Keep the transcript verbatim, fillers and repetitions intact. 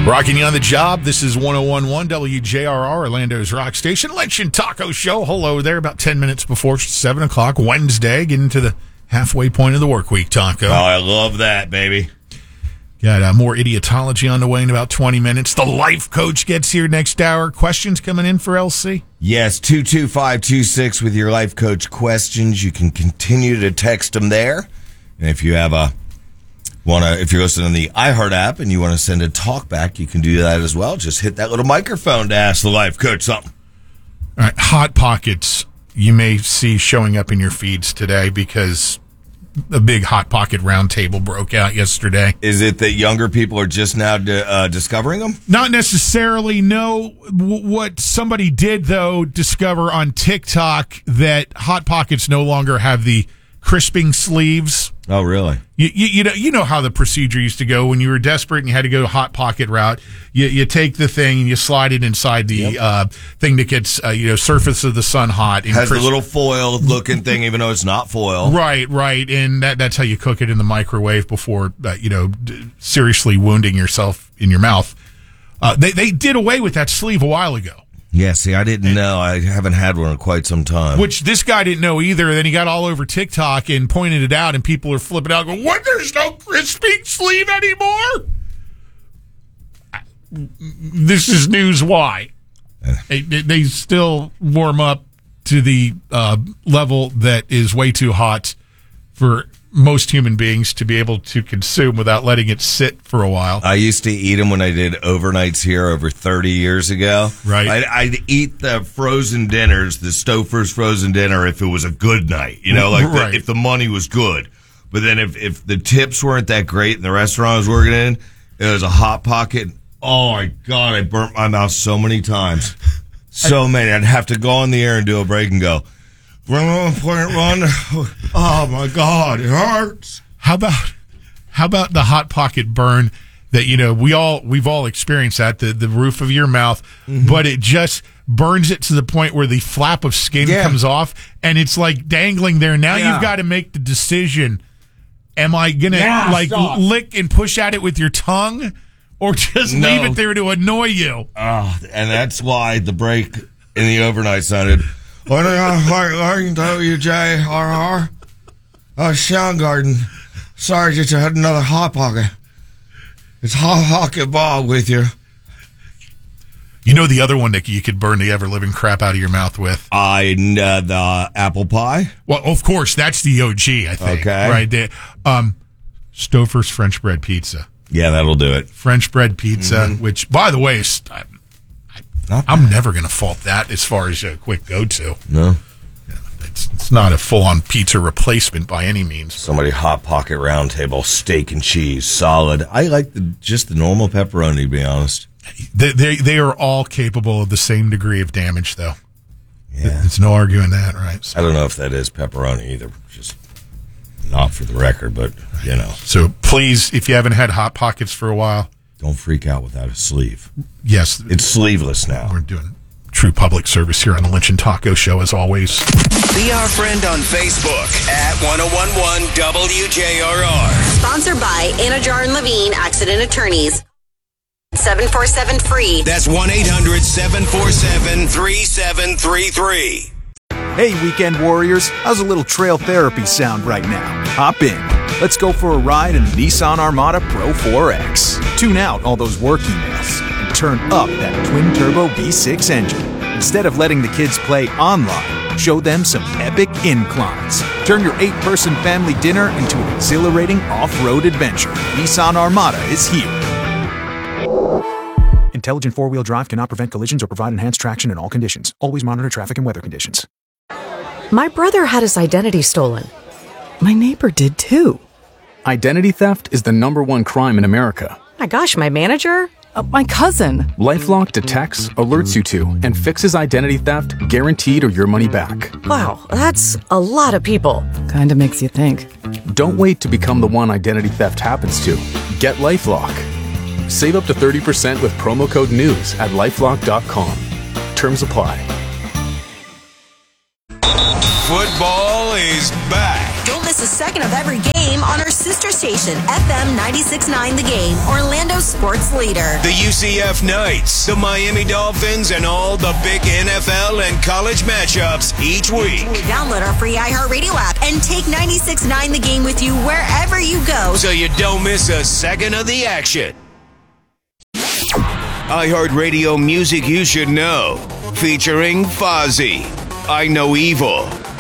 Rocking you on the job. This is one oh one point one W J R R, Orlando's rock station. Lunch and Taco Show. Hello there. About ten minutes before seven o'clock Wednesday. Getting to the halfway point of the work week, Taco. Oh, I love that, baby. Got uh, more idiotology on the way in about twenty minutes. The life coach gets here next hour. Questions coming in for L C? Yes, two two five two six with your life coach questions. You can continue to text them there. And if you have a want to, if you're listening on the iHeart app and you want to send a talk back, you can do that as well. Just hit that little microphone to ask the life coach something. All right, Hot Pockets you may see showing up in your feeds today because a big Hot Pocket roundtable broke out yesterday. Is it that younger people are just now di- uh, discovering them? Not necessarily, no. W- what somebody did, though, discover on TikTok that Hot Pockets no longer have the crisping sleeves. Oh, really? You, you, you know you know how the procedure used to go when you were desperate and you had to go Hot Pocket route. You you take the thing and you slide it inside the Yep. uh, thing that gets uh, you know surface of the sun hot. And Has crisp- a little foil looking thing, even though it's not foil. Right, right, and that that's how you cook it in the microwave before uh, you know d- seriously wounding yourself in your mouth. Uh, they they did away with that sleeve a while ago. Yeah, see, I didn't know. I haven't had one in quite some time. Which this guy didn't know either. And then he got all over TikTok and pointed it out, and people are flipping out, going, "What? There's no crisping sleeve anymore?" This is news. Why? They, they still warm up to the uh, level that is way too hot for most human beings to be able to consume without letting it sit for a while. I used to eat them when I did overnights here over thirty years ago. Right. I'd, I'd eat the frozen dinners, the Stouffer's frozen dinner, if it was a good night. You know, like Right. the, if the money was good. But then if, if the tips weren't that great in the restaurant I was working in, it was a Hot Pocket. Oh, my God, I burnt my mouth so many times. So many. I'd have to go on the air and do a break and go, run, point, run. Oh, my God, it hurts. How about how about the Hot Pocket burn that you know we all we've all experienced that the the roof of your mouth, mm-hmm. but it just burns it to the point where the flap of skin Yeah. comes off and it's like dangling there. Now Yeah. you've got to make the decision: am I gonna Yeah, like stop. lick and push at it with your tongue, or just No. leave it there to annoy you? Oh, and that's why the break in the overnight sounded. What are you W J R R? Oh, Soundgarden. Sorry, just had another Hot Pocket. It's Hot Pocket Bob with you. You know the other one that you could burn the ever living crap out of your mouth with. I uh, the apple pie. Well, of course, that's the O G. I think. Okay. Right there. Um, Stouffer's French bread pizza. Yeah, that'll do it. French bread pizza, Mm-hmm. which, by the way, is, I, I, I'm never going to fault that as far as a quick go-to. No. It's, it's not a full-on pizza replacement by any means. Somebody Hot Pocket round table, steak and cheese, solid. I like the just the normal pepperoni, to be honest. They, they, they are all capable of the same degree of damage, though. Yeah. There's no arguing that, right? So, I don't know if that is pepperoni either. Just not for the record, but, you know. so please, if you haven't had Hot Pockets for a while, Don't freak out without a sleeve. yes, It's sleeveless now. we're doing true public service here on the Lynch and Taco Show, as always. Be our friend on Facebook at ten eleven W J R R. Sponsored by Anajar and Levine Accident Attorneys. seven four seven free. That's one eight hundred seven four seven three seven three three. Hey, weekend warriors, how's a little trail therapy sound right now? Hop in. Let's go for a ride in the Nissan Armada Pro four X. Tune out all those work emails and turn up that twin-turbo V six engine. Instead of letting the kids play online, show them some epic inclines. Turn your eight-person family dinner into an exhilarating off-road adventure. Nissan Armada is here. Intelligent four-wheel drive cannot prevent collisions or provide enhanced traction in all conditions. Always monitor traffic and weather conditions. My brother had his identity stolen. My neighbor did too. Identity theft is the number one crime in America. My gosh, my manager? Uh, my cousin. LifeLock detects, alerts you to, and fixes identity theft guaranteed or your money back. Wow, that's a lot of people. Kinda makes you think. Don't wait to become the one identity theft happens to. Get LifeLock. Save up to thirty percent with promo code NEWS at lifelock dot com. Terms apply. Football is back. Don't miss a second of every game on our sister station, F M ninety-six point nine The Game, Orlando's sports leader. The U C F Knights, the Miami Dolphins, and all the big N F L and college matchups each week. Download our free iHeartRadio app and take ninety-six point nine The Game with you wherever you go, So you don't miss a second of the action. iHeartRadio music you should know. Featuring Fozzy, I Know Evil,